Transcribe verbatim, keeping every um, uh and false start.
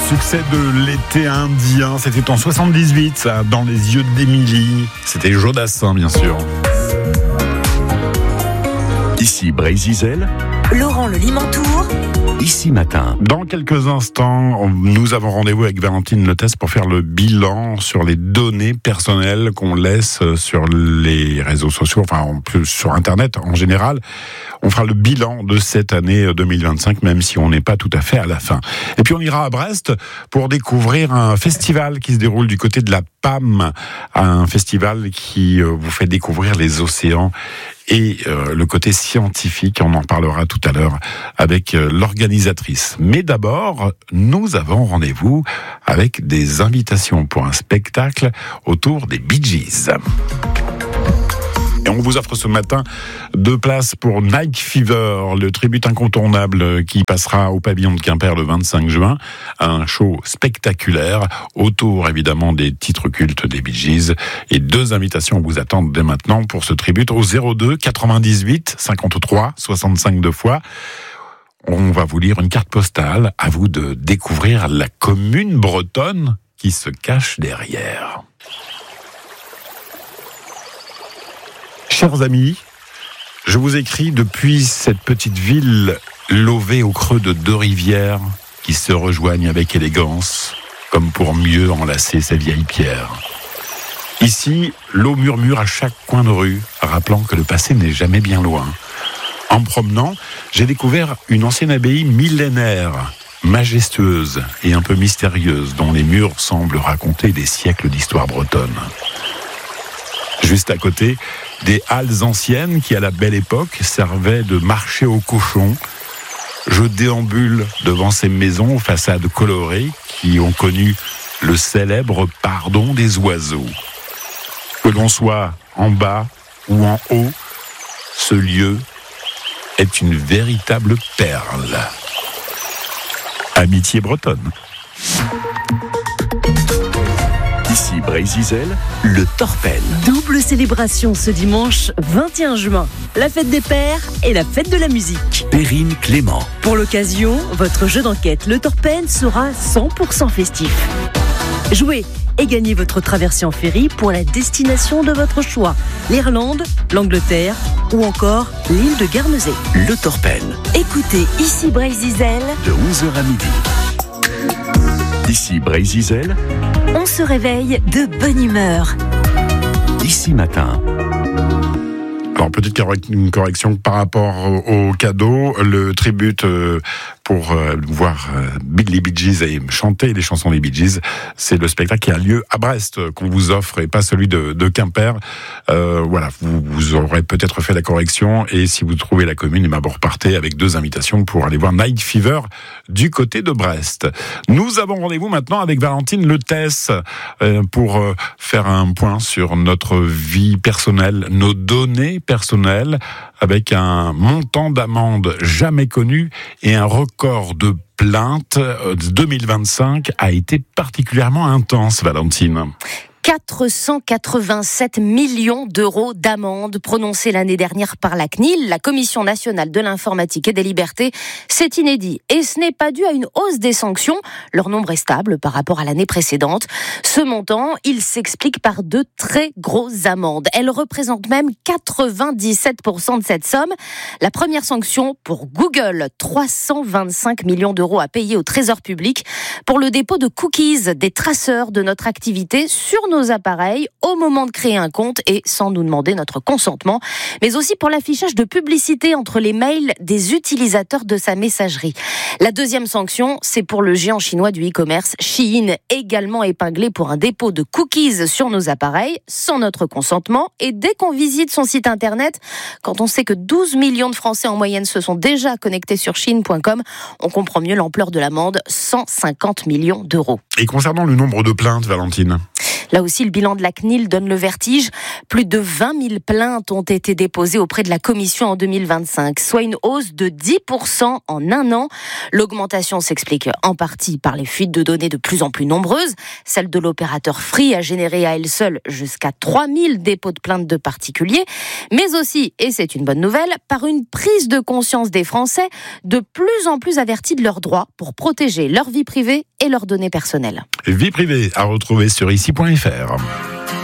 Succès de l'été indien, c'était en soixante-dix-huit, ça, dans les yeux d'Émilie. C'était Jodassin, bien sûr. Ici Brésil, Laurent Le Limantour. Ici Matin. Dans quelques instants, nous avons rendez-vous avec Valentine Letesse pour faire le bilan sur les données personnelles qu'on laisse sur les réseaux sociaux, enfin en plus sur Internet en général. On fera le bilan de cette année deux mille vingt-cinq, même si on n'est pas tout à fait à la fin. Et puis on ira à Brest pour découvrir un festival qui se déroule du côté de la P A M, un festival qui vous fait découvrir les océans et euh, le côté scientifique. On en parlera tout à l'heure avec euh, l'organisatrice. Mais d'abord, nous avons rendez-vous avec des invitations pour un spectacle autour des Bee Gees. Et on vous offre ce matin deux places pour Night Fever, le tribute incontournable qui passera au pavillon de Quimper le vingt-cinq juin. Un show spectaculaire autour évidemment des titres cultes des Bee Gees. Et deux invitations vous attendent dès maintenant pour ce tribute au zéro deux quatre-vingt-dix-huit cinquante-trois soixante-cinq deux fois. On va vous lire une carte postale. À vous de découvrir la commune bretonne qui se cache derrière. Chers amis, je vous écris depuis cette petite ville lovée au creux de deux rivières qui se rejoignent avec élégance, comme pour mieux enlacer ces vieilles pierres. Ici, l'eau murmure à chaque coin de rue, rappelant que le passé n'est jamais bien loin. En me promenant, j'ai découvert une ancienne abbaye millénaire, majestueuse et un peu mystérieuse, dont les murs semblent raconter des siècles d'histoire bretonne. Juste à côté, des halles anciennes qui, à la belle époque, servaient de marché aux cochons. Je déambule devant ces maisons aux façades colorées qui ont connu le célèbre pardon des oiseaux. Que l'on soit en bas ou en haut, ce lieu est une véritable perle. Amitié bretonne. Ici Brésil, le Torpen. Double célébration ce dimanche vingt et un juin. La fête des pères et la fête de la musique. Perrine Clément. Pour l'occasion, votre jeu d'enquête, le Torpen, sera cent pour cent festif. Jouez et gagnez votre traversée en ferry pour la destination de votre choix. L'Irlande, l'Angleterre ou encore l'île de Guernesey. Le Torpen. Écoutez Ici Brésil De onze heures à midi. Ici Brésil. On se réveille de bonne humeur. Ici Matin. Alors, petite une correction par rapport au cadeau. Le tribute euh, pour euh, voir euh, les Bee Gees et chanter les chansons des Bee Gees, c'est le spectacle qui a lieu à Brest qu'on vous offre et pas celui de, de Quimper. Euh, voilà, vous, vous aurez peut-être fait la correction et si vous trouvez la commune, vous repartez avec deux invitations pour aller voir Night Fever du côté de Brest. Nous avons rendez-vous maintenant avec Valentine Letesse euh, pour euh, faire un point sur notre vie personnelle, nos données personnelles, avec un montant d'amende jamais connu et un record de plaintes. deux mille vingt-cinq a été particulièrement intense, Valentine. quatre cent quatre-vingt-sept millions d'euros d'amende prononcées l'année dernière par la C N I L, la Commission nationale de l'informatique et des libertés. C'est inédit. Et ce n'est pas dû à une hausse des sanctions. Leur nombre est stable par rapport à l'année précédente. Ce montant, il s'explique par de très grosses amendes. Elles représentent même quatre-vingt-dix-sept pour cent de cette somme. La première sanction pour Google, trois cent vingt-cinq millions d'euros à payer au Trésor public pour le dépôt de cookies, des traceurs de notre activité sur nos nos appareils au moment de créer un compte et sans nous demander notre consentement, mais aussi pour l'affichage de publicité entre les mails des utilisateurs de sa messagerie. La deuxième sanction, c'est pour le géant chinois du e-commerce Shein, également épinglé pour un dépôt de cookies sur nos appareils sans notre consentement. Et dès qu'on visite son site internet, quand on sait que douze millions de Français en moyenne se sont déjà connectés sur shein point com, on comprend mieux l'ampleur de l'amende, cent cinquante millions d'euros. Et concernant le nombre de plaintes, Valentine ? Là aussi, le bilan de la C N I L donne le vertige. Plus de vingt mille plaintes ont été déposées auprès de la Commission en deux mille vingt-cinq, soit une hausse de dix pour cent en un an. L'augmentation s'explique en partie par les fuites de données de plus en plus nombreuses. Celle de l'opérateur Free a généré à elle seule jusqu'à trois mille dépôts de plaintes de particuliers, mais aussi, et c'est une bonne nouvelle, par une prise de conscience des Français de plus en plus avertis de leurs droits pour protéger leur vie privée et leurs données personnelles. Vie privée à retrouver sur ici point f r.